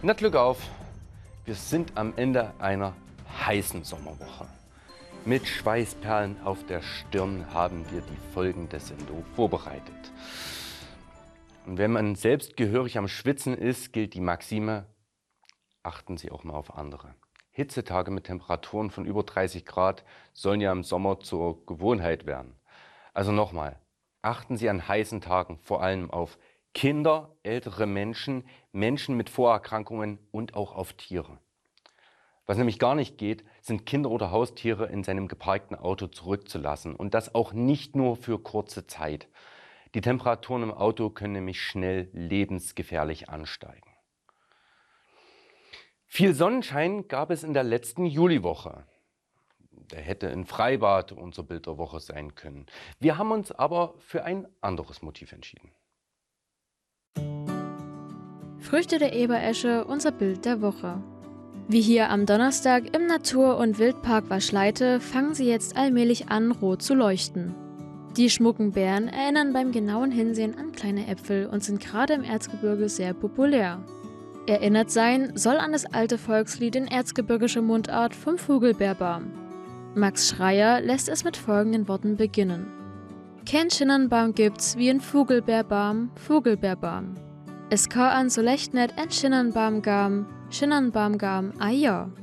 Na, Glück auf! Wir sind am Ende einer heißen Sommerwoche. Mit Schweißperlen auf der Stirn haben wir die folgende Sendung vorbereitet. Und wenn man selbst gehörig am Schwitzen ist, gilt die Maxime: achten Sie auch mal auf andere. Hitzetage mit Temperaturen von über 30 Grad sollen ja im Sommer zur Gewohnheit werden. Also nochmal, achten Sie an heißen Tagen vor allem auf Kinder, ältere Menschen, Menschen mit Vorerkrankungen und auch auf Tiere. Was nämlich gar nicht geht, sind Kinder oder Haustiere in seinem geparkten Auto zurückzulassen. Und das auch nicht nur für kurze Zeit. Die Temperaturen im Auto können nämlich schnell lebensgefährlich ansteigen. Viel Sonnenschein gab es in der letzten Juliwoche. Der hätte ein Freibad unser Bild der Woche sein können. Wir haben uns aber für ein anderes Motiv entschieden. Früchte der Eberesche, unser Bild der Woche. Wie hier am Donnerstag im Natur- und Wildpark Waschleite fangen sie jetzt allmählich an, rot zu leuchten. Die schmucken Beeren erinnern beim genauen Hinsehen an kleine Äpfel und sind gerade im Erzgebirge sehr populär. Erinnert sein soll an das alte Volkslied in erzgebirgischer Mundart vom Vogelbeerbaum. Max Schreyer lässt es mit folgenden Worten beginnen: Kein Schinnernbaum gibt's wie ein Vogelbeerbaum, Vogelbeerbaum. Es kann an so leicht net ein Schinnernbaum gam, ah ja.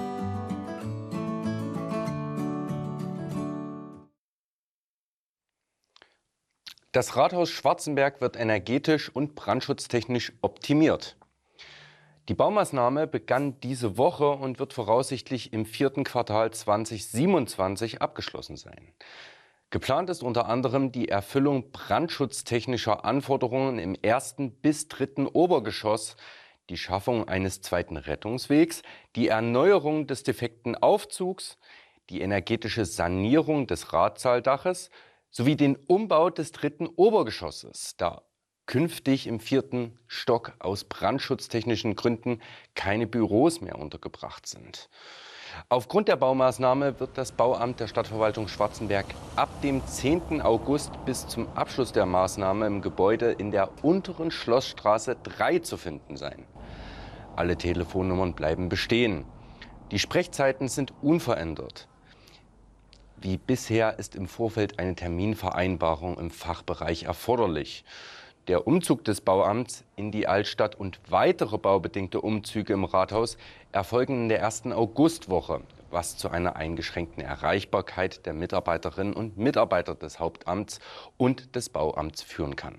Das Rathaus Schwarzenberg wird energetisch und brandschutztechnisch optimiert. Die Baumaßnahme begann diese Woche und wird voraussichtlich im 4. Quartal 2027 abgeschlossen sein. Geplant ist unter anderem die Erfüllung brandschutztechnischer Anforderungen im 1. bis 3. Obergeschoss, die Schaffung eines 2. Rettungswegs, die Erneuerung des defekten Aufzugs, die energetische Sanierung des Ratsaaldaches sowie den Umbau des 3. Obergeschosses, da künftig im 4. Stock aus brandschutztechnischen Gründen keine Büros mehr untergebracht sind. Aufgrund der Baumaßnahme wird das Bauamt der Stadtverwaltung Schwarzenberg ab dem 10. August bis zum Abschluss der Maßnahme im Gebäude in der unteren Schlossstraße 3 zu finden sein. Alle Telefonnummern bleiben bestehen. Die Sprechzeiten sind unverändert. Wie bisher ist im Vorfeld eine Terminvereinbarung im Fachbereich erforderlich. Der Umzug des Bauamts in die Altstadt und weitere baubedingte Umzüge im Rathaus erfolgen in der 1. Augustwoche, was zu einer eingeschränkten Erreichbarkeit der Mitarbeiterinnen und Mitarbeiter des Hauptamts und des Bauamts führen kann.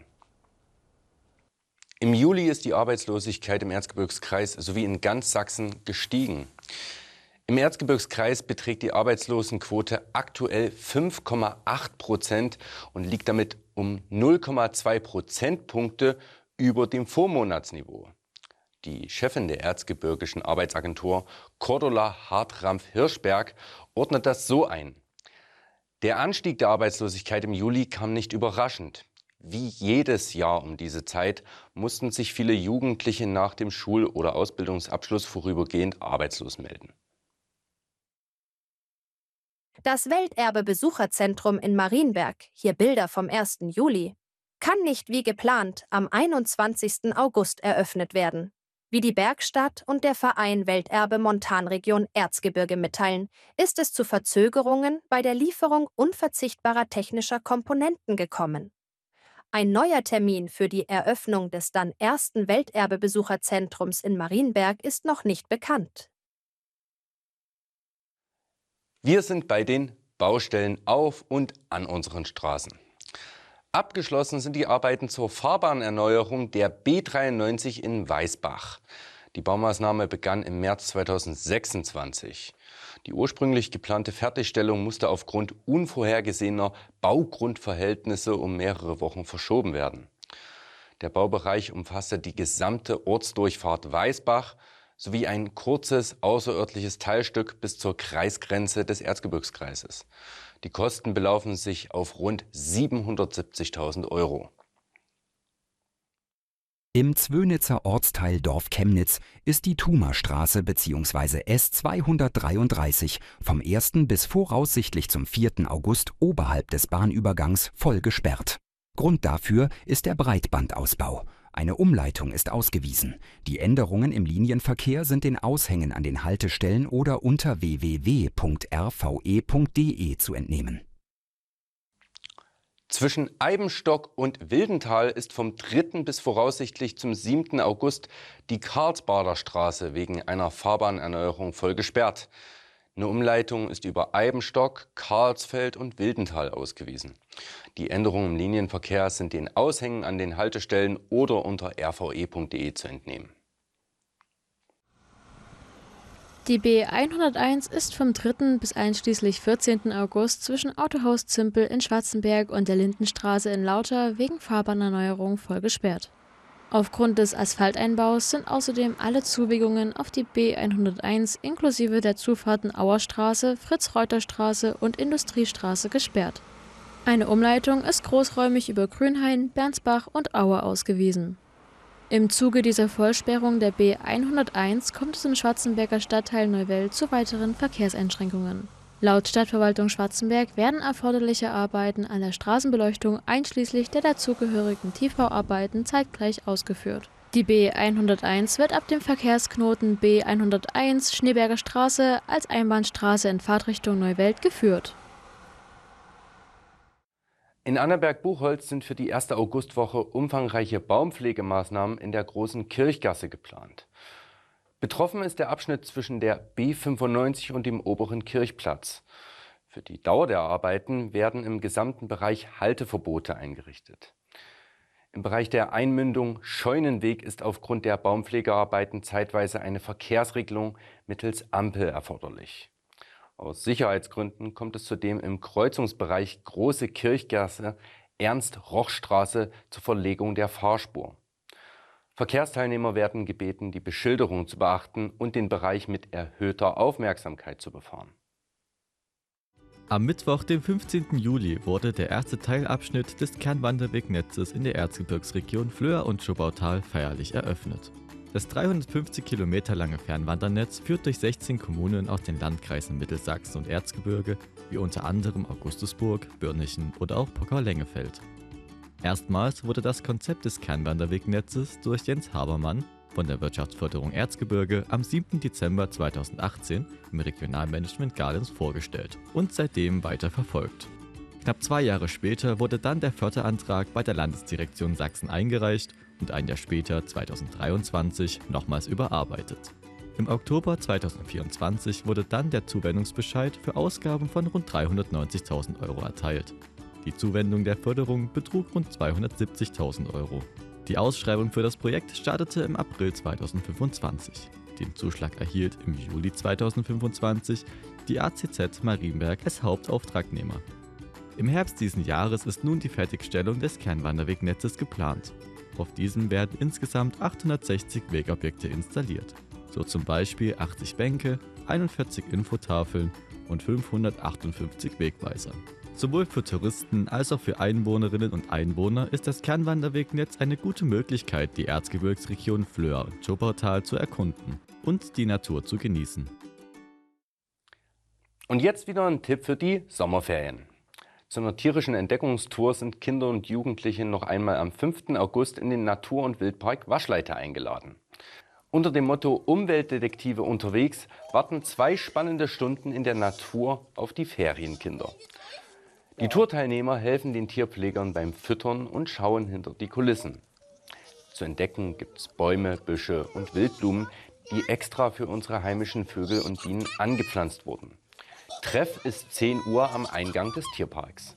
Im Juli ist die Arbeitslosigkeit im Erzgebirgskreis sowie in ganz Sachsen gestiegen. Im Erzgebirgskreis beträgt die Arbeitslosenquote aktuell 5,8% und liegt damit um 0,2 Prozentpunkte über dem Vormonatsniveau. Die Chefin der Erzgebirgischen Arbeitsagentur, Cordula Hartramp-Hirschberg, ordnet das so ein: Der Anstieg der Arbeitslosigkeit im Juli kam nicht überraschend. Wie jedes Jahr um diese Zeit mussten sich viele Jugendliche nach dem Schul- oder Ausbildungsabschluss vorübergehend arbeitslos melden. Das Welterbe-Besucherzentrum in Marienberg, hier Bilder vom 1. Juli, kann nicht wie geplant am 21. August eröffnet werden. Wie die Bergstadt und der Verein Welterbe Montanregion Erzgebirge mitteilen, ist es zu Verzögerungen bei der Lieferung unverzichtbarer technischer Komponenten gekommen. Ein neuer Termin für die Eröffnung des dann ersten Welterbe-Besucherzentrums in Marienberg ist noch nicht bekannt. Wir sind bei den Baustellen auf und an unseren Straßen. Abgeschlossen sind die Arbeiten zur Fahrbahnerneuerung der B93 in Weißbach. Die Baumaßnahme begann im März 2026. Die ursprünglich geplante Fertigstellung musste aufgrund unvorhergesehener Baugrundverhältnisse um mehrere Wochen verschoben werden. Der Baubereich umfasste die gesamte Ortsdurchfahrt Weißbach sowie ein kurzes außerörtliches Teilstück bis zur Kreisgrenze des Erzgebirgskreises. Die Kosten belaufen sich auf rund 770.000 €. Im Zwönitzer Ortsteil Dorf Chemnitz ist die Thumerstraße bzw. S233 vom 1. bis voraussichtlich zum 4. August oberhalb des Bahnübergangs voll gesperrt. Grund dafür ist der Breitbandausbau. Eine Umleitung ist ausgewiesen. Die Änderungen im Linienverkehr sind den Aushängen an den Haltestellen oder unter www.rve.de zu entnehmen. Zwischen Eibenstock und Wildental ist vom 3. bis voraussichtlich zum 7. August die Karlsbader Straße wegen einer Fahrbahnerneuerung voll gesperrt. Eine Umleitung ist über Eibenstock, Karlsfeld und Wildental ausgewiesen. Die Änderungen im Linienverkehr sind den Aushängen an den Haltestellen oder unter rve.de zu entnehmen. Die B101 ist vom 3. bis einschließlich 14. August zwischen Autohaus Zimpel in Schwarzenberg und der Lindenstraße in Lauter wegen Fahrbahnerneuerung voll gesperrt. Aufgrund des Asphalteinbaus sind außerdem alle Zubiegungen auf die B101 inklusive der Zufahrten Auerstraße, Fritz-Reuter-Straße und Industriestraße gesperrt. Eine Umleitung ist großräumig über Grünhain, Bernsbach und Aue ausgewiesen. Im Zuge dieser Vollsperrung der B101 kommt es im Schwarzenberger Stadtteil Neuwelt zu weiteren Verkehrseinschränkungen. Laut Stadtverwaltung Schwarzenberg werden erforderliche Arbeiten an der Straßenbeleuchtung einschließlich der dazugehörigen Tiefbauarbeiten zeitgleich ausgeführt. Die B101 wird ab dem Verkehrsknoten B101 Schneeberger Straße als Einbahnstraße in Fahrtrichtung Neuwelt geführt. In Annaberg-Buchholz sind für die erste Augustwoche umfangreiche Baumpflegemaßnahmen in der Großen Kirchgasse geplant. Betroffen ist der Abschnitt zwischen der B95 und dem oberen Kirchplatz. Für die Dauer der Arbeiten werden im gesamten Bereich Halteverbote eingerichtet. Im Bereich der Einmündung Scheunenweg ist aufgrund der Baumpflegearbeiten zeitweise eine Verkehrsregelung mittels Ampel erforderlich. Aus Sicherheitsgründen kommt es zudem im Kreuzungsbereich Große Kirchgasse Ernst-Roch-Straße zur Verlegung der Fahrspur. Verkehrsteilnehmer werden gebeten, die Beschilderung zu beachten und den Bereich mit erhöhter Aufmerksamkeit zu befahren. Am Mittwoch, dem 15. Juli, wurde der erste Teilabschnitt des Kernwanderwegnetzes in der Erzgebirgsregion Flöa und Schobautal feierlich eröffnet. Das 350 Kilometer lange Fernwandernetz führt durch 16 Kommunen aus den Landkreisen Mittelsachsen und Erzgebirge, wie unter anderem Augustusburg, Börnichen oder auch Pockau-Lengefeld. Erstmals wurde das Konzept des Kernwanderwegnetzes durch Jens Habermann von der Wirtschaftsförderung Erzgebirge am 7. Dezember 2018 im Regionalmanagement Gardens vorgestellt und seitdem weiter verfolgt. Knapp 2 Jahre später wurde dann der Förderantrag bei der Landesdirektion Sachsen eingereicht und ein Jahr später, 2023, nochmals überarbeitet. Im Oktober 2024 wurde dann der Zuwendungsbescheid für Ausgaben von rund 390.000 € erteilt. Die Zuwendung der Förderung betrug rund 270.000 €. Die Ausschreibung für das Projekt startete im April 2025. Den Zuschlag erhielt im Juli 2025 die ACZ Marienberg als Hauptauftragnehmer. Im Herbst diesen Jahres ist nun die Fertigstellung des Kernwanderwegnetzes geplant. Auf diesem werden insgesamt 860 Wegobjekte installiert, so zum Beispiel 80 Bänke, 41 Infotafeln und 558 Wegweiser. Sowohl für Touristen als auch für Einwohnerinnen und Einwohner ist das Kernwanderwegnetz eine gute Möglichkeit, die Erzgebirgsregion Flöa und Schobautal zu erkunden und die Natur zu genießen. Und jetzt wieder ein Tipp für die Sommerferien. Zu einer tierischen Entdeckungstour sind Kinder und Jugendliche noch einmal am 5. August in den Natur- und Wildpark Waschleiter eingeladen. Unter dem Motto Umweltdetektive unterwegs warten 2 spannende Stunden in der Natur auf die Ferienkinder. Die Tourteilnehmer helfen den Tierpflegern beim Füttern und schauen hinter die Kulissen. Zu entdecken gibt es Bäume, Büsche und Wildblumen, die extra für unsere heimischen Vögel und Bienen angepflanzt wurden. Treff ist 10 Uhr am Eingang des Tierparks.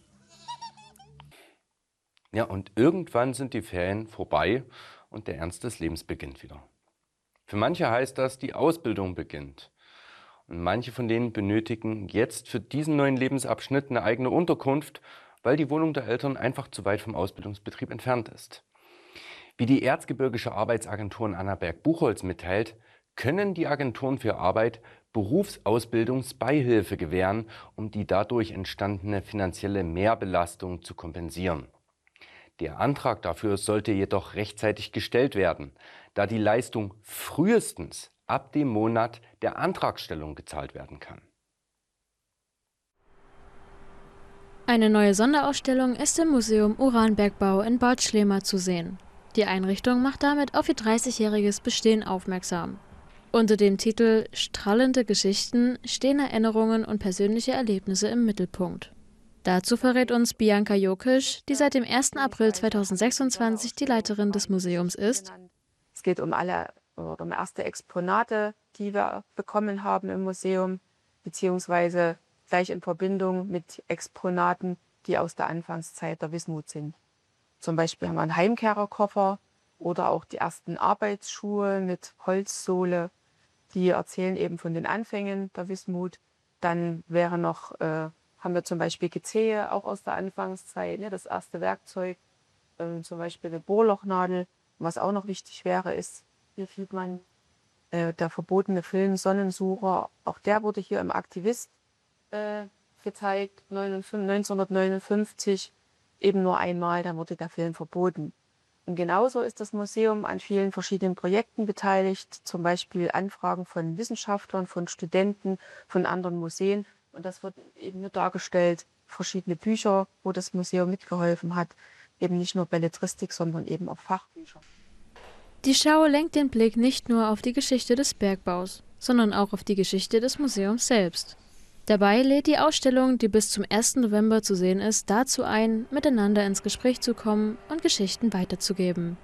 Ja, und irgendwann sind die Ferien vorbei und der Ernst des Lebens beginnt wieder. Für manche heißt das, die Ausbildung beginnt. Und manche von denen benötigen jetzt für diesen neuen Lebensabschnitt eine eigene Unterkunft, weil die Wohnung der Eltern einfach zu weit vom Ausbildungsbetrieb entfernt ist. Wie die Erzgebirgische Arbeitsagentur in Annaberg-Buchholz mitteilt, können die Agenturen für Arbeit Berufsausbildungsbeihilfe gewähren, um die dadurch entstandene finanzielle Mehrbelastung zu kompensieren. Der Antrag dafür sollte jedoch rechtzeitig gestellt werden, da die Leistung frühestens ab dem Monat der Antragstellung gezahlt werden kann. Eine neue Sonderausstellung ist im Museum Uranbergbau in Bad Schlema zu sehen. Die Einrichtung macht damit auf ihr 30-jähriges Bestehen aufmerksam. Unter dem Titel »Strahlende Geschichten« stehen Erinnerungen und persönliche Erlebnisse im Mittelpunkt. Dazu verrät uns Bianca Jokisch, die seit dem 1. April 2026 die Leiterin des Museums ist. Es geht um erste Exponate, die wir bekommen haben im Museum, beziehungsweise gleich in Verbindung mit Exponaten, die aus der Anfangszeit der Wismut sind. Zum Beispiel haben wir einen Heimkehrerkoffer oder auch die ersten Arbeitsschuhe mit Holzsohle. Die erzählen eben von den Anfängen der Wismut. Dann haben wir zum Beispiel Gezehe, auch aus der Anfangszeit, ne, das erste Werkzeug, zum Beispiel eine Bohrlochnadel. Was auch noch wichtig wäre, ist, hier sieht man der verbotene Film Sonnensucher. Auch der wurde hier im Aktivist gezeigt, 1959, eben nur einmal, dann wurde der Film verboten. Und genauso ist das Museum an vielen verschiedenen Projekten beteiligt, zum Beispiel Anfragen von Wissenschaftlern, von Studenten, von anderen Museen. Und das wird eben nur dargestellt, verschiedene Bücher, wo das Museum mitgeholfen hat, eben nicht nur Belletristik, sondern eben auch Fachbücher. Die Schau lenkt den Blick nicht nur auf die Geschichte des Bergbaus, sondern auch auf die Geschichte des Museums selbst. Dabei lädt die Ausstellung, die bis zum 1. November zu sehen ist, dazu ein, miteinander ins Gespräch zu kommen und Geschichten weiterzugeben.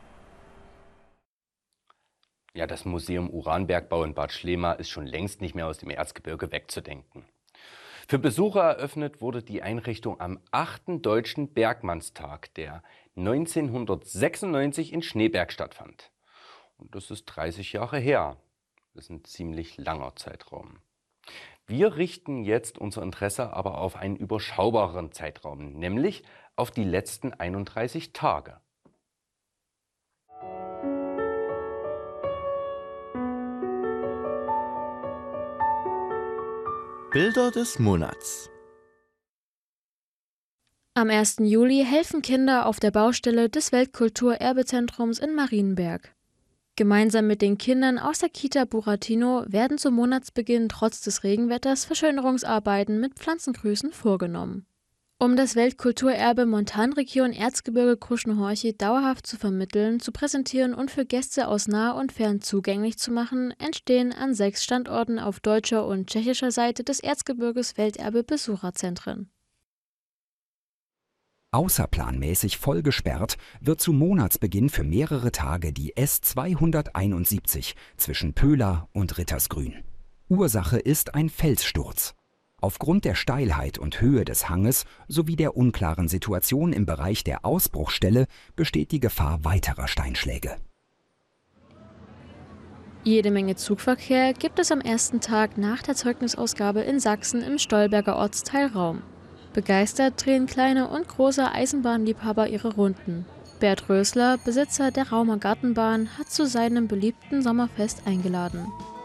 Ja, das Museum Uranbergbau in Bad Schlema ist schon längst nicht mehr aus dem Erzgebirge wegzudenken. Für Besucher eröffnet wurde die Einrichtung am 8. Deutschen Bergmannstag, der 1996 in Schneeberg stattfand. Und das ist 30 Jahre her. Das ist ein ziemlich langer Zeitraum. Wir richten jetzt unser Interesse aber auf einen überschaubareren Zeitraum, nämlich auf die letzten 31 Tage. Bilder des Monats. Am 1. Juli helfen Kinder auf der Baustelle des Weltkulturerbezentrums in Marienberg. Gemeinsam mit den Kindern aus der Kita Buratino werden zum Monatsbeginn trotz des Regenwetters Verschönerungsarbeiten mit Pflanzengrüßen vorgenommen. Um das Weltkulturerbe Montanregion Erzgebirge-Kruschenhorchi dauerhaft zu vermitteln, zu präsentieren und für Gäste aus nah und fern zugänglich zu machen, entstehen an 6 Standorten auf deutscher und tschechischer Seite des Erzgebirges Welterbe-Besucherzentren. Außerplanmäßig voll gesperrt wird zu Monatsbeginn für mehrere Tage die S271 zwischen Pöhla und Rittersgrün. Ursache ist ein Felssturz. Aufgrund der Steilheit und Höhe des Hanges sowie der unklaren Situation im Bereich der Ausbruchstelle besteht die Gefahr weiterer Steinschläge. Jede Menge Zugverkehr gibt es am ersten Tag nach der Zeugnisausgabe in Sachsen im Stolberger Ortsteil Raum. Begeistert drehen kleine und große Eisenbahnliebhaber ihre Runden. Bert Rösler, Besitzer der Raumer Gartenbahn, hat zu seinem beliebten Sommerfest eingeladen.